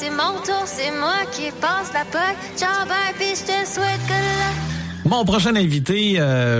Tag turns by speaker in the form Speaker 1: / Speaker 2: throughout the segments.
Speaker 1: c'est mon tour, c'est moi qui passe la POC. Ciao, bye, puis je te souhaite good luck.
Speaker 2: Mon prochain invité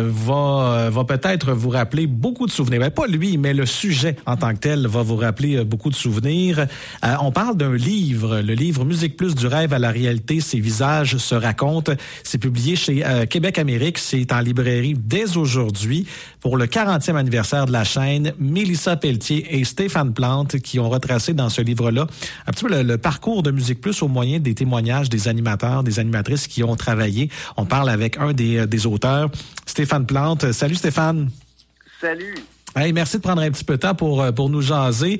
Speaker 2: va peut-être vous rappeler beaucoup de souvenirs. Ben, pas lui, mais le sujet en tant que tel va vous rappeler beaucoup de souvenirs. On parle d'un livre, le livre Musique Plus du rêve à la réalité, ces visages se racontent. C'est publié chez Québec Amérique. C'est en librairie dès aujourd'hui pour le 40e anniversaire de la chaîne. Mélissa Pelletier et Stéphane Plante qui ont retracé dans ce livre-là un petit peu le parcours de Musique Plus au moyen des témoignages des animateurs, des animatrices qui ont travaillé. On parle avec un des auteurs, Stéphane Plante. Salut Stéphane.
Speaker 3: Salut.
Speaker 2: Hey, merci de prendre un petit peu de temps pour nous jaser.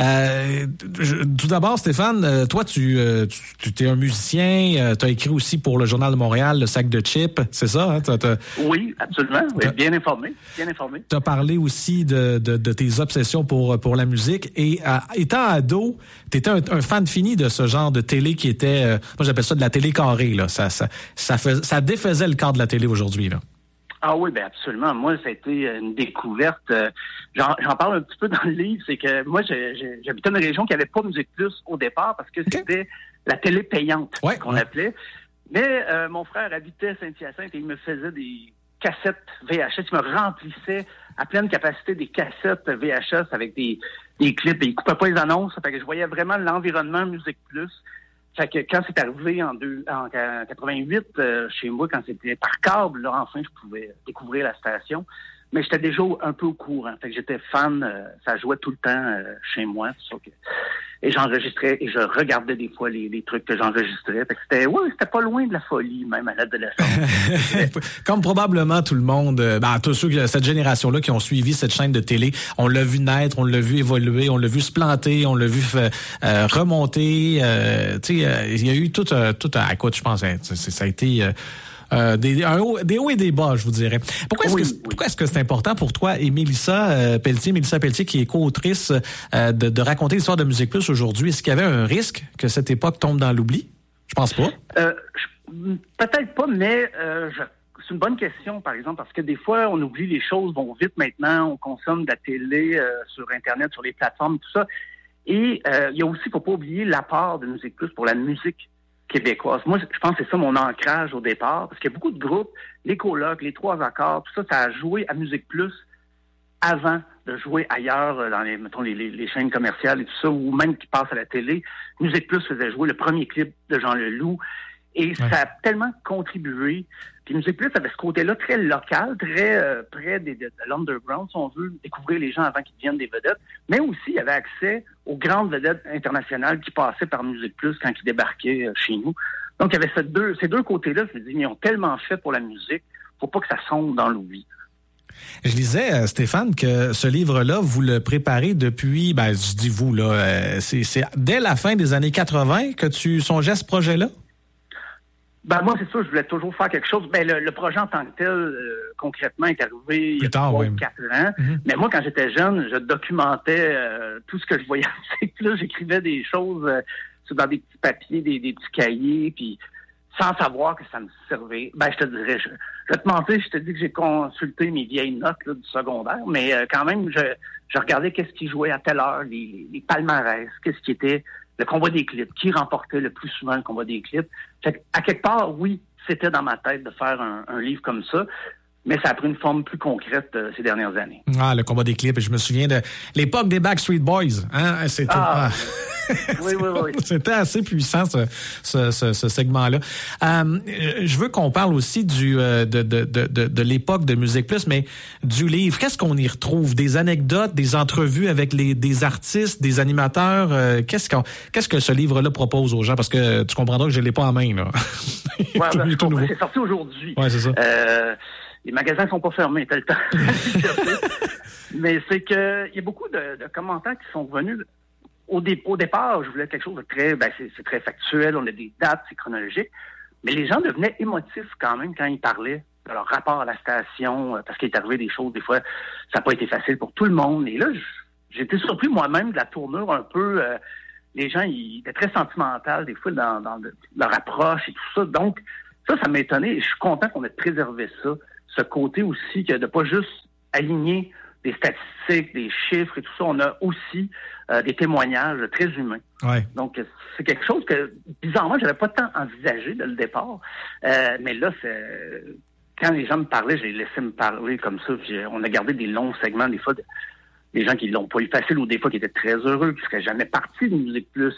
Speaker 2: Tout d'abord, Stéphane, toi, tu es un musicien, tu as écrit aussi pour le Journal de Montréal, Le Sac de Chips, c'est ça? Hein?
Speaker 3: Oui, absolument. Oui, bien informé.
Speaker 2: Tu as parlé aussi de tes obsessions pour la musique. Et étant ado, tu étais un fan fini de ce genre de télé qui était, moi j'appelle ça de la télé carrée. Là. Ça défaisait le cadre de la télé aujourd'hui, là.
Speaker 3: Ah oui, ben absolument. Moi, ça a été une découverte. J'en parle un petit peu dans le livre, c'est que moi, j'habitais une région qui avait pas Musique Plus au départ parce que c'était la télé payante qu'on appelait. Mais mon frère habitait à Saint-Hyacinthe et il me faisait des cassettes VHS. Il me remplissait à pleine capacité des cassettes VHS avec des clips et il coupait pas les annonces. Fait que je voyais vraiment l'environnement Musique Plus. Fait que quand c'est arrivé en 88, chez moi, quand c'était par câble, là, enfin, je pouvais découvrir la station. Mais j'étais déjà un peu au courant. Fait que j'étais fan, ça jouait tout le temps chez moi. C'est ça que... Et j'enregistrais et je regardais des fois les trucs que j'enregistrais. Fait que c'était pas loin de la folie, même à l'adolescence.
Speaker 2: Comme probablement tout le monde, tous ceux de cette génération-là qui ont suivi cette chaîne de télé, on l'a vu naître, on l'a vu évoluer, on l'a vu se planter, on l'a vu remonter. Il y a eu tout à quoi je pense, ça a été... des hauts et des bas, je vous dirais. Pourquoi est-ce que c'est important pour toi et Mélissa Pelletier, qui est co-autrice, de raconter l'histoire de Musique Plus aujourd'hui? Est-ce qu'il y avait un risque que cette époque tombe dans l'oubli? Je pense pas.
Speaker 3: Peut-être pas, mais c'est une bonne question, par exemple, parce que des fois, on oublie les choses vont vite maintenant, on consomme de la télé sur Internet, sur les plateformes, tout ça. Et il y a aussi, faut pas oublier l'apport de Musique Plus pour la musique québécoise. Moi, je pense que c'est ça mon ancrage au départ, parce qu'il y a beaucoup de groupes, les colocs, les trois accords, tout ça, ça a joué à Musique Plus avant de jouer ailleurs dans les chaînes commerciales et tout ça, ou même qui passent à la télé. Musique Plus faisait jouer le premier clip de Jean Leloup, et ça a tellement contribué. Puis Musique Plus avait ce côté-là très local, très près de l'underground, si on veut découvrir les gens avant qu'ils deviennent des vedettes. Mais aussi, il y avait accès aux grandes vedettes internationales qui passaient par Musique Plus quand ils débarquaient chez nous. Donc, il y avait ces deux côtés-là. Je me dis, ils ont tellement fait pour la musique, faut pas que ça sombre dans l'oubli.
Speaker 2: Je lisais, Stéphane, que ce livre-là, vous le préparez depuis, je dis vous, là, c'est dès la fin des années 80 que tu songeais à ce projet-là?
Speaker 3: Moi, c'est sûr, je voulais toujours faire quelque chose. Le projet en tant que tel, concrètement, est arrivé il y a 3 ou 4 ans. Mm-hmm. Mais moi, quand j'étais jeune, je documentais tout ce que je voyais. Là, j'écrivais des choses dans des petits papiers, des petits cahiers, puis sans savoir que ça me servait. Je te dirais, je vais te mentir, je te dis que j'ai consulté mes vieilles notes là, du secondaire, mais quand même, je regardais qu'est-ce qui jouait à telle heure, les palmarès, qu'est-ce qui était le convoi des clips, qui remportait le plus souvent le convoi des clips. Fait à quelque part, oui, c'était dans ma tête de faire un livre comme ça, mais ça a pris une forme plus concrète ces dernières années.
Speaker 2: Ah, le combat des clips, je me souviens de l'époque des Backstreet Boys. Hein? C'était,
Speaker 3: oui.
Speaker 2: C'était assez puissant, ce segment-là. Je veux qu'on parle aussi de l'époque de Musique Plus, mais du livre. Qu'est-ce qu'on y retrouve? Des anecdotes, des entrevues avec des artistes, des animateurs? Qu'est-ce que ce livre-là propose aux gens? Parce que tu comprendras que je ne l'ai pas en main, là.
Speaker 3: C'est sorti aujourd'hui.
Speaker 2: Ouais, c'est ça.
Speaker 3: Les magasins sont pas fermés, t'as le temps. Mais c'est que il y a beaucoup de commentaires qui sont venus. Au départ, je voulais quelque chose de très, c'est très factuel, on a des dates, c'est chronologique. Mais les gens devenaient émotifs quand même quand ils parlaient de leur rapport à la station, parce qu'il est arrivé des choses, des fois, ça n'a pas été facile pour tout le monde. Et là, j'étais surpris moi-même de la tournure un peu. Les gens, ils étaient très sentimentaux, des fois, dans leur approche et tout ça. Donc, ça m'a étonné et je suis content qu'on ait préservé ça. Ce côté aussi que de pas juste aligner des statistiques, des chiffres et tout ça. On a aussi des témoignages très humains.
Speaker 2: Ouais.
Speaker 3: Donc, c'est quelque chose que, bizarrement, j'avais pas tant envisagé dès le départ. Mais là, quand les gens me parlaient, je les laissais me parler comme ça. Puis on a gardé des longs segments, des fois, des gens qui l'ont pas eu facile ou des fois qui étaient très heureux, qui seraient jamais partis de Musique Plus.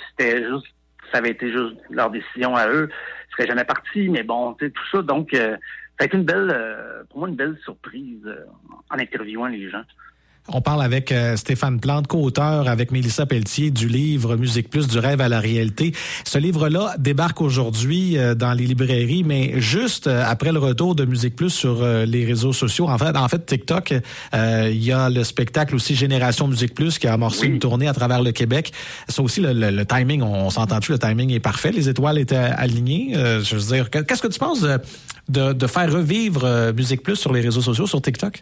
Speaker 3: Ça avait été juste leur décision à eux. Ils seraient jamais partis, mais bon, tu sais, tout ça. Donc, ça a été pour moi, une belle surprise en interviewant les gens.
Speaker 2: On parle avec Stéphane Plante, co-auteur avec Mélissa Pelletier du livre Musique Plus, du rêve à la réalité. Ce livre-là débarque aujourd'hui dans les librairies, mais juste après le retour de Musique Plus sur les réseaux sociaux. En fait, TikTok, il y a le spectacle aussi Génération Musique Plus qui a amorcé une tournée à travers le Québec. Ça aussi, le timing, on s'entend-tu, le timing est parfait. Les étoiles étaient alignées. Je veux dire, qu'est-ce que tu penses de faire revivre Musique Plus sur les réseaux sociaux, sur TikTok?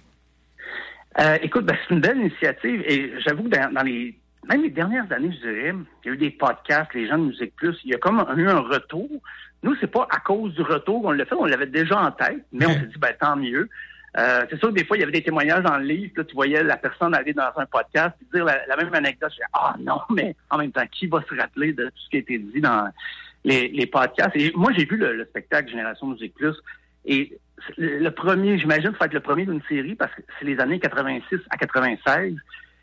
Speaker 3: Écoute, c'est une belle initiative et j'avoue que même les dernières années, je dirais, il y a eu des podcasts, les gens de Musique Plus, il y a comme eu un retour. Nous, c'est pas à cause du retour qu'on l'a fait, on l'avait déjà en tête, mais on s'est dit, tant mieux. C'est sûr que des fois, il y avait des témoignages dans le livre, là, tu voyais la personne aller dans un podcast et dire la même anecdote. Je disais, non, mais en même temps, qui va se rappeler de tout ce qui a été dit dans les podcasts? Et moi, j'ai vu le spectacle Génération Musique Plus et le premier, j'imagine, ça va être le premier d'une série parce que c'est les années 86 à 96.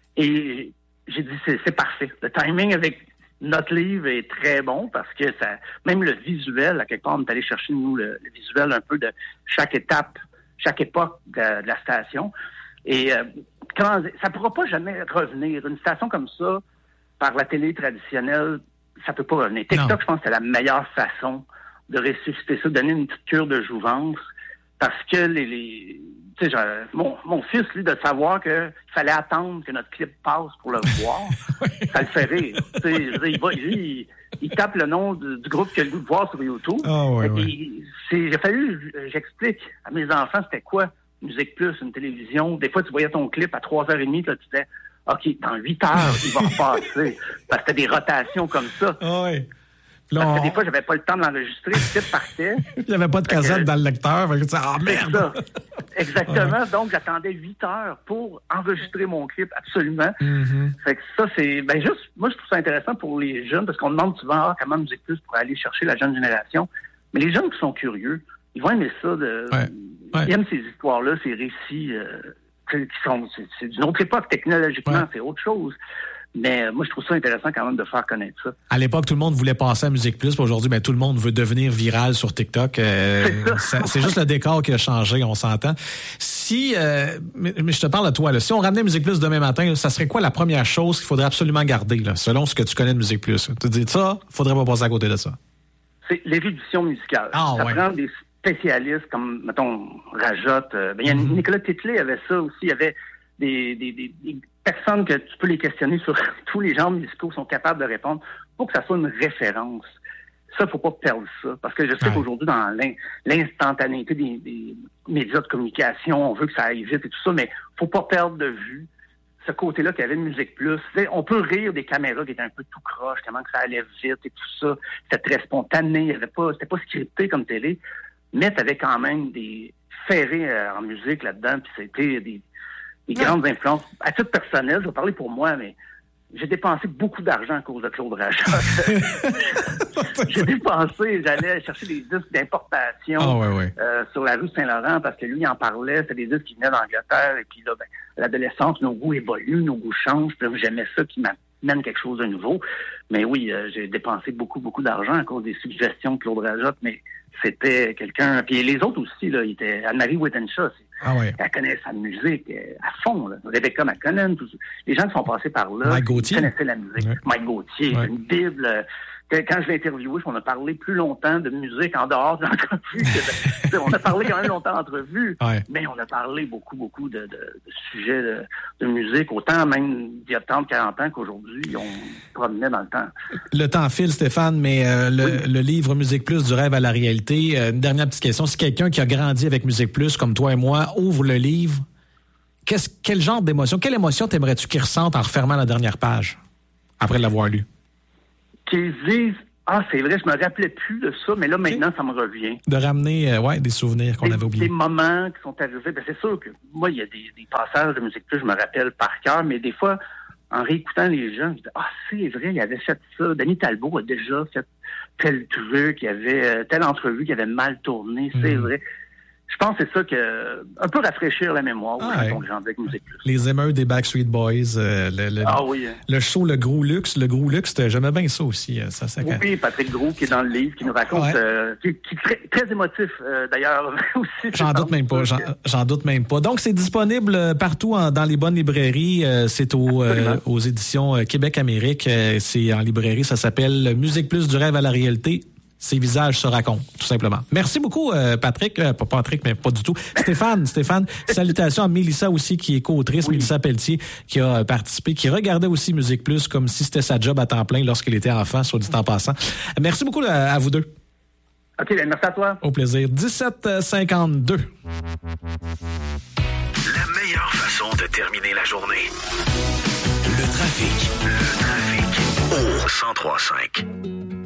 Speaker 3: Et j'ai dit, c'est parfait. Le timing avec notre livre est très bon parce que même le visuel, à quelque part, on est allé chercher, nous, le visuel un peu de chaque étape, chaque époque de la station. Et ça ne pourra pas jamais revenir. Une station comme ça, par la télé traditionnelle, ça peut pas revenir. TikTok, je pense que c'est la meilleure façon de ressusciter ça, de donner une petite cure de jouvence. Parce que tu sais, mon fils, lui, de savoir qu'il fallait attendre que notre clip passe pour le voir, ça le fait rire. Il tape le nom du groupe qu'il a voulu voir sur YouTube. J'ai fallu, j'explique à mes enfants c'était quoi Musique Plus, une télévision. Des fois, tu voyais ton clip à 3h30, là, tu disais, OK, dans 8 heures, il va repasser. Parce que c'était des rotations comme ça. Parce que des fois, j'avais pas le temps de l'enregistrer, le clip partait. Il
Speaker 2: n'y avait pas de cassette dans le lecteur. Merde!
Speaker 3: C'est ça. Exactement. Donc, j'attendais 8 heures pour enregistrer mon clip, absolument. Fait que ça, c'est... moi, je trouve ça intéressant pour les jeunes, parce qu'on demande souvent, comment Musique Plus pour aller chercher la jeune génération. Mais les jeunes qui sont curieux, ils vont aimer ça. Ils aiment ces histoires-là, ces récits qui sont... C'est d'une autre époque, technologiquement, c'est autre chose. Mais moi, je trouve ça intéressant quand même de faire connaître ça. À
Speaker 2: l'époque, tout le monde voulait passer à Musique Plus. Aujourd'hui, tout le monde veut devenir viral sur TikTok. C'est juste le décor qui a changé, on s'entend. Mais je te parle à toi, là, si on ramenait Musique Plus demain matin, ça serait quoi la première chose qu'il faudrait absolument garder, là, selon ce que tu connais de Musique Plus? Tu dis ça, faudrait pas passer à côté de ça.
Speaker 3: C'est l'érudition musicale. Ça prend des spécialistes comme, mettons, Rajotte. Il y a Nicolas Tétlé avait ça aussi. Il y avait des personnes que tu peux les questionner sur tous les genres musicaux sont capables de répondre pour que ça soit une référence. Ça, faut pas perdre ça. Parce que je sais qu'aujourd'hui, dans l'instantanéité des médias de communication, on veut que ça aille vite et tout ça, mais faut pas perdre de vue ce côté-là qu'il y avait de Musique Plus. On peut rire des caméras qui étaient un peu tout croche, comment que ça allait vite et tout ça. C'était très spontané, c'était pas scripté comme télé, mais t'avais quand même des ferrés en musique là-dedans, puis c'était des grandes influences. À titre personnel, je vais parler pour moi, mais j'ai dépensé beaucoup d'argent à cause de Claude Rajotte. J'allais chercher des disques d'importation sur la rue Saint-Laurent parce que lui, il en parlait. C'était des disques qui venaient d'Angleterre. Et puis là, à l'adolescence, nos goûts évoluent, nos goûts changent. Puis j'aimais ça qui m'amène quelque chose de nouveau. Mais oui, j'ai dépensé beaucoup, beaucoup d'argent à cause des suggestions de Claude Rajotte. Mais c'était quelqu'un... Puis les autres aussi, là, il était Anne-Marie Wittenshaw. Elle connaissait sa musique à fond. Là. Rebecca McConnell, les gens qui sont passés par là, connaissaient la musique. Mike Gauthier, une Bible. Quand je l'ai interviewé, on a parlé plus longtemps de musique en dehors de l'entrevue. On a parlé quand même longtemps d'entrevue, mais on a parlé beaucoup, beaucoup de sujets de musique, autant même d'il y a 30-40 ans qu'aujourd'hui, on promenait dans le temps.
Speaker 2: Le temps file, Stéphane, mais le livre Musique Plus, du rêve à la réalité, une dernière petite question. Si quelqu'un qui a grandi avec Musique Plus, comme toi et moi, ouvre le livre, quel genre d'émotion, quelle émotion t'aimerais-tu qu'il ressente en refermant la dernière page, après l'avoir lu?
Speaker 3: Qu'ils disent, Ah, c'est vrai, je me rappelais plus de ça, mais là, maintenant, ça me revient.
Speaker 2: De ramener des souvenirs qu'on avait oubliés.
Speaker 3: Des moments qui sont arrivés. Ben, c'est sûr que moi, il y a des passages de Musique Plus, je me rappelle par cœur, mais des fois, en réécoutant les gens, je dis, ah, c'est vrai, il avait fait ça. Danny Talbot a déjà fait tel truc, il y avait telle entrevue qui avait mal tourné, c'est vrai. Je pense que c'est ça que un peu rafraîchir la mémoire aux gens avec Musique Plus.
Speaker 2: Les émeutes des Backstreet Boys, le show Le Gros Luxe. Le Gros Luxe, j'aimais bien ça aussi.
Speaker 3: Oui, Patrick Gros qui est dans le livre, qui nous raconte, qui est très émotif d'ailleurs aussi.
Speaker 2: J'en doute même pas. Donc c'est disponible partout dans les bonnes librairies. C'est aux éditions Québec-Amérique. C'est en librairie, ça s'appelle Musique Plus du rêve à la réalité. Ces visages se racontent, tout simplement. Merci beaucoup, Patrick. Pas Patrick, mais pas du tout. Stéphane, salutations à Mélissa aussi, qui est co-autrice, Mélissa Pelletier, qui a participé, qui regardait aussi Musique Plus comme si c'était sa job à temps plein lorsqu'il était enfant, soit dit en passant. Merci beaucoup à vous deux.
Speaker 3: OK, merci à toi.
Speaker 2: Au plaisir. 17h52.
Speaker 4: La meilleure façon de terminer la journée. Le trafic. Au 103.5.